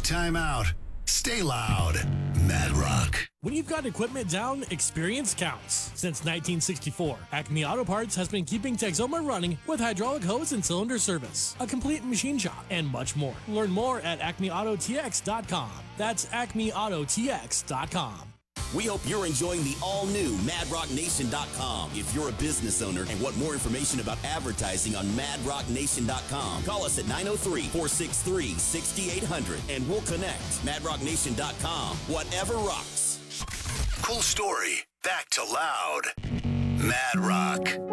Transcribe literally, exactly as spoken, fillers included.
time out. Stay loud. Mad Rock. When you've got equipment down, experience counts. Since nineteen sixty-four, Acme Auto Parts has been keeping Texoma running with hydraulic hose and cylinder service, a complete machine shop, and much more. Learn more at acme auto t x dot com. That's acme auto t x dot com. We hope you're enjoying the all-new mad rock nation dot com. If you're a business owner and want more information about advertising on mad rock nation dot com, call us at nine oh three, four six three, six eight zero zero and we'll connect. mad rock nation dot com. Whatever rocks. Cool story. Back to loud. Mad Rock.